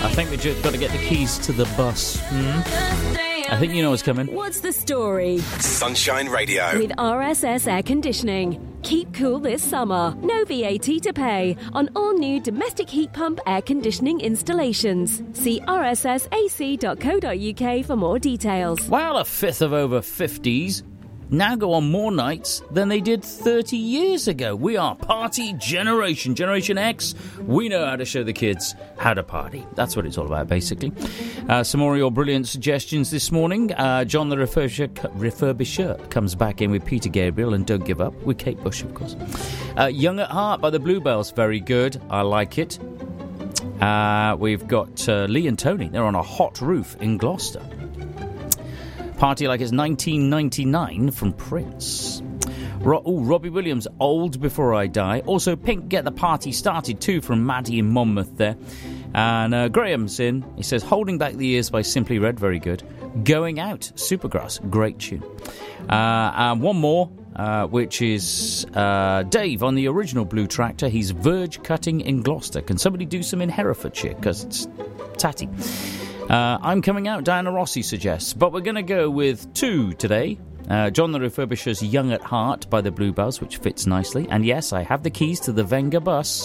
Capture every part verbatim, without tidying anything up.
I think we've just got to get the keys to the bus. Hmm? I think you know what's coming. What's the story? Sunshine Radio. With R S S Air Conditioning. Keep cool this summer. No V A T to pay on all new domestic heat pump air conditioning installations. See r s s a c dot co dot u k for more details. Well, a fifth of over fifties now go on more nights than they did thirty years ago. We are party generation. Generation X, we know how to show the kids how to party. That's what it's all about, basically. Uh, some more of your brilliant suggestions this morning. Uh, John the Refurbisher, Refurbisher comes back in with Peter Gabriel and Don't Give Up, with Kate Bush, of course. Uh, Young at Heart by the Bluebells, very good. I like it. Uh, we've got uh, Lee and Tony. They're on a hot roof in Gloucester. Party Like It's nineteen ninety-nine from Prince. Ro- Ooh, Robbie Williams, Old Before I Die. Also, Pink, Get the Party Started too, from Maddie in Monmouth there. And uh, Graham's in. He says, Holding Back the Years by Simply Red, very good. Going Out, Supergrass, great tune. Uh, and one more, uh, which is uh, Dave on the original Blue Tractor. He's verge cutting in Gloucester. Can somebody do some in Herefordshire? Because it's tatty. Uh, I'm Coming Out, Diana Rossi suggests. But we're going to go with two today. Uh, John the Refurbisher's Young at Heart by the Bluebells, which fits nicely. And yes, I have the keys to the Venga bus.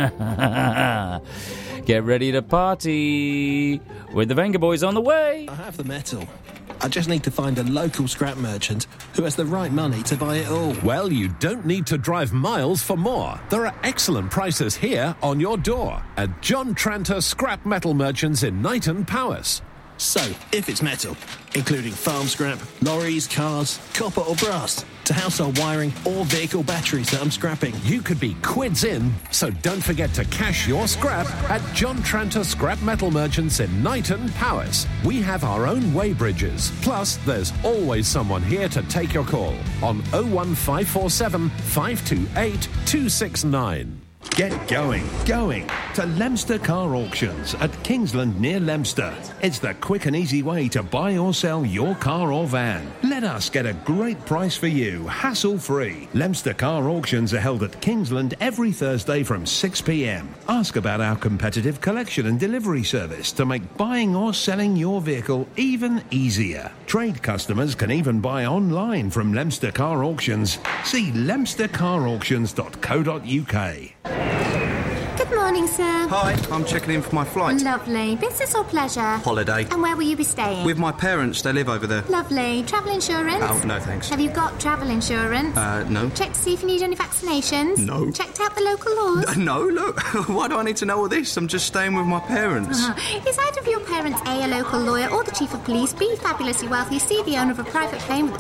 Get ready to party with the Venga Boys on the way. I have the metal. I just need to find a local scrap merchant who has the right money to buy it all. Well, you don't need to drive miles for more. There are excellent prices here on your door at John Tranter Scrap Metal Merchants in Knighton, Powys. So, if it's metal, including farm scrap, lorries, cars, copper or brass, to household wiring or vehicle batteries that I'm scrapping, you could be quids in, so don't forget to cash your scrap at John Tranter Scrap Metal Merchants in Knighton, Powys. We have our own weighbridges, plus there's always someone here to take your call on oh one five four seven, five two eight, two six nine. Get going, going to Leominster Car Auctions at Kingsland near Leominster. It's the quick and easy way to buy or sell your car or van. Let us get a great price for you, hassle-free. Leominster Car Auctions are held at Kingsland every Thursday from six p m. Ask about our competitive collection and delivery service to make buying or selling your vehicle even easier. Trade customers can even buy online from Leominster Car Auctions. See leominster car auctions dot co dot u k. Good morning, sir. Hi, I'm checking in for my flight. Lovely. Business or pleasure? Holiday. And where will you be staying? With my parents, they live over there. Lovely. Travel insurance? Oh, no thanks. Have you got travel insurance? Uh, no. Checked to see if you need any vaccinations? No. Checked out the local laws? Uh, no, look. Why do I need to know all this? I'm just staying with my parents. Uh-huh. Is either of your parents A, a local lawyer, or the chief of police, B, fabulously wealthy, C, the owner of a private plane with